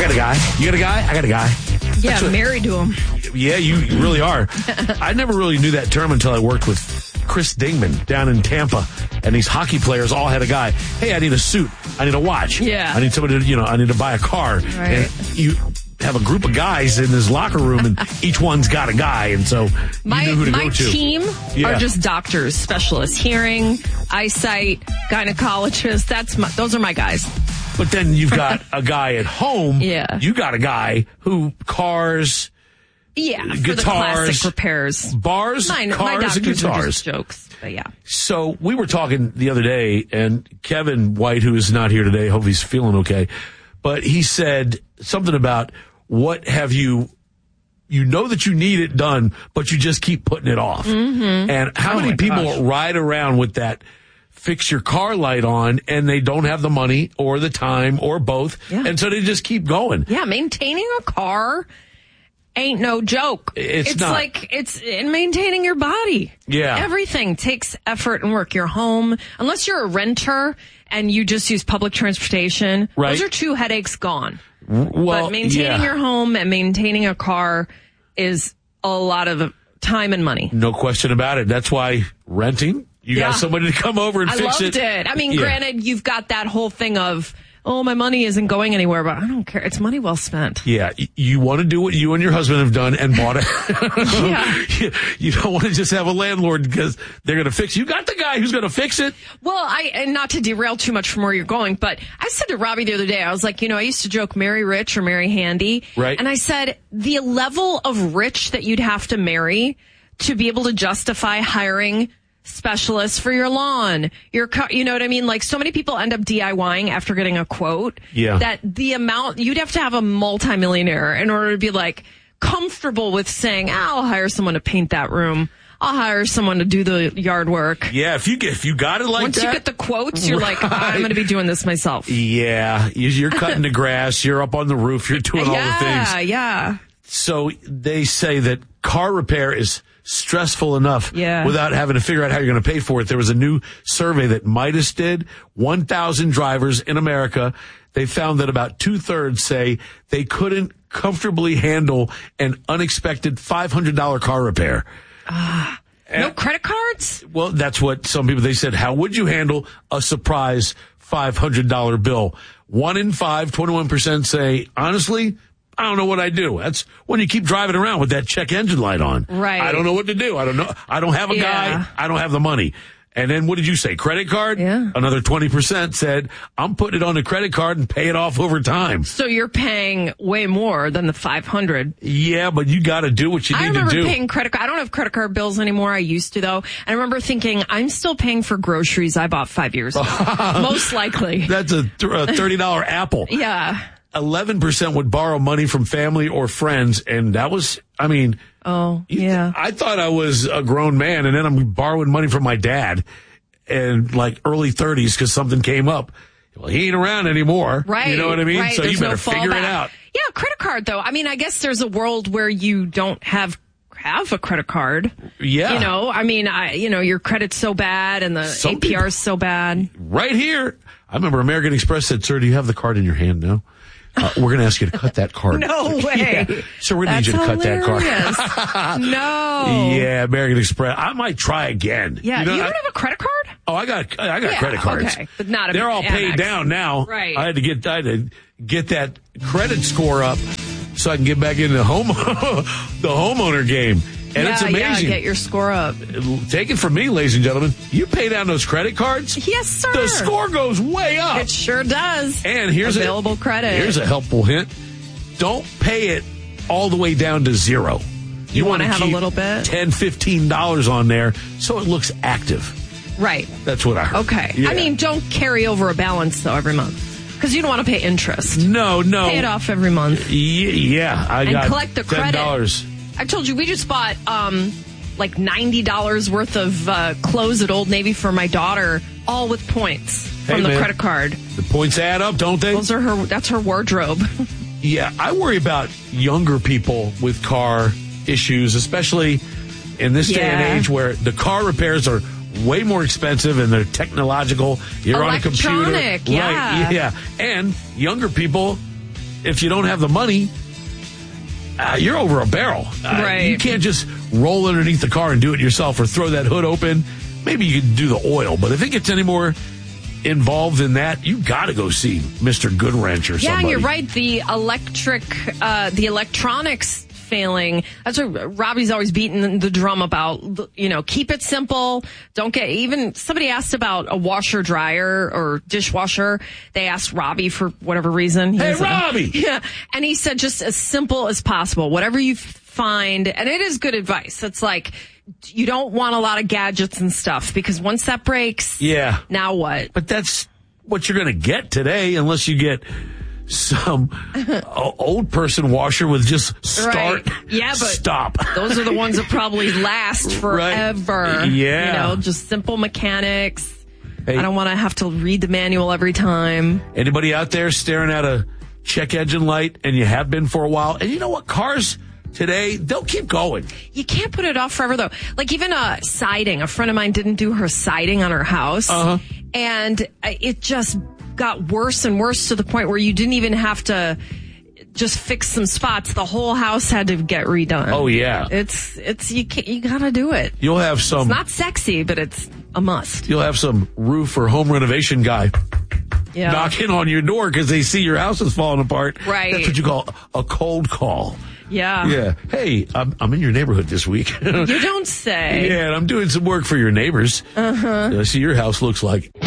got a guy. You got a guy? I got a guy. Yeah, married to him. Yeah, you really are. I never really knew that term until I worked with Chris Dingman down in Tampa, and these hockey players all had a guy. Hey, I need a suit. I need a watch. Yeah. I need somebody to, I need to buy a car. Right. And you have a group of guys in this locker room, and each one's got a guy, and so you knew who to go to. My team are just doctors, specialists, hearing, eyesight, gynecologists. Those are my guys. But then you've got a guy at home. Yeah. You got a guy who cars. Yeah, for guitars, the classic repairs. Bars, my cars, and doctors are guitars. just jokes, but yeah. So we were talking the other day, and Kevin White, who is not here today, hope he's feeling okay, but he said something about what have you know that you need it done, but you just keep putting it off. Mm-hmm. And how many people ride around with that fix your car light on, and they don't have the money or the time or both, and so they just keep going. Yeah, maintaining a car ain't no joke. It's not. Like it's in maintaining your body. Yeah. Everything takes effort and work. Your home, unless you're a renter and you just use public transportation, those are 2 headaches gone. Well, but maintaining your home and maintaining a car is a lot of time and money. No question about it. That's why renting, you got somebody to come over and fix it. I loved it. I mean, granted, you've got that whole thing of, oh, my money isn't going anywhere, but I don't care. It's money well spent. Yeah. You want to do what you and your husband have done and bought it. You don't want to just have a landlord because they're going to fix it. You got the guy who's going to fix it. Well, and not to derail too much from where you're going, but I said to Robbie the other day, I was like, I used to joke marry rich or marry handy. Right. And I said, the level of rich that you'd have to marry to be able to justify hiring specialists for your lawn, your car, you know what I mean? Like, so many people end up DIYing after getting a quote. Yeah. That the amount, you'd have to have a multimillionaire in order to be like comfortable with saying, I'll hire someone to paint that room. I'll hire someone to do the yard work. Yeah, if you got it like Once that. you get the quotes, you're like, I'm going to be doing this myself. Yeah, you're cutting the grass, you're up on the roof, you're doing all the things. Yeah. So they say that car repair is stressful enough without having to figure out how you're going to pay for it. There was a new survey that Midas did, 1,000 drivers in America. They found that about 2/3 say they couldn't comfortably handle an unexpected $500 car repair. No credit cards? Well, that's what some people, they said, how would you handle a surprise $500 bill? 1 in 5, 21% say, honestly, I don't know what I do. That's when you keep driving around with that check engine light on. Right. I don't know what to do. I don't know. I don't have a guy. I don't have the money. And then what did you say? Credit card? Yeah. Another 20% said, I'm putting it on a credit card and pay it off over time. So you're paying way more than the $500. Yeah, but you got to do what you need to do. I remember paying credit card. I don't have credit card bills anymore. I used to, though. And I remember thinking, I'm still paying for groceries I bought 5 years ago. Most likely. That's a $30 apple. Yeah. 11% would borrow money from family or friends, and that was, I mean, I thought I was a grown man, and then I'm borrowing money from my dad, and like early 30s because something came up. Well, he ain't around anymore. Right. You know what I mean? Right. So There's you better no figure it out. Yeah, credit card, though. I mean, I guess there's a world where you don't have a credit card. Yeah. I mean, your credit's so bad and the APR is so bad. Right here. I remember American Express said, sir, do you have the card in your hand now? We're going to ask you to cut that card. No way. Yeah. So we're going to need you to cut that card. No. Yeah, American Express. I might try again. Yeah. You don't have a credit card? Oh, I got credit cards. Okay. But not They're all paid Amex. down now. Right. I had to get that credit score up so I can get back into the homeowner game. And it's amazing. Yeah, get your score up. Take it from me, ladies and gentlemen. You pay down those credit cards. Yes, sir. The score goes way up. It sure does. And here's available credit. Here's a helpful hint. Don't pay it all the way down to zero. You want to have a little bit? $10, $15 on there so it looks active. Right. That's what I heard. Okay. Yeah. I mean, don't carry over a balance, though, every month. Because you don't want to pay interest. No. Pay it off every month. Yeah. I got collect the credit. $10. I told you, we just bought like $90 worth of clothes at Old Navy for my daughter, all with points from the credit card. The points add up, don't they? That's her wardrobe. Yeah, I worry about younger people with car issues, especially in this day and age where the car repairs are way more expensive and they're technological. You're on a computer. Electronic, yeah. Right, yeah. And younger people if you don't have the money, you're over a barrel. Right. You can't just roll underneath the car and do it yourself or throw that hood open. Maybe you can do the oil, but if it gets any more involved in that, you got to go see Mr. Goodwrench or somebody. Yeah, you're right. The electronics failing. That's what Robbie's always beating the drum about. Keep it simple. Don't get, even somebody asked about a washer dryer or dishwasher. They asked Robbie for whatever reason. Hey, Robbie! Yeah. And he said just as simple as possible. Whatever you find, and it is good advice. It's like, you don't want a lot of gadgets and stuff because once that breaks, yeah. Now what? But that's what you're going to get today, unless you get some old person washer with just start, right. Yeah, but stop. Those are the ones that probably last forever. Right. Yeah. Just simple mechanics. Hey, I don't want to have to read the manual every time. Anybody out there staring at a check engine light, and you have been for a while? And you know what? Cars today, they'll keep going. You can't put it off forever, though. Like even siding. A friend of mine didn't do her siding on her house. Uh-huh. And it just got worse and worse to the point where you didn't even have to just fix some spots. The whole house had to get redone. Oh, yeah. You gotta do it. You'll have some. It's not sexy, but it's a must. You'll have some roof or home renovation guy knocking on your door because they see your house is falling apart. Right. That's what you call a cold call. Yeah. Yeah. Hey, I'm in your neighborhood this week. You don't say. Yeah, and I'm doing some work for your neighbors. See, your house looks like.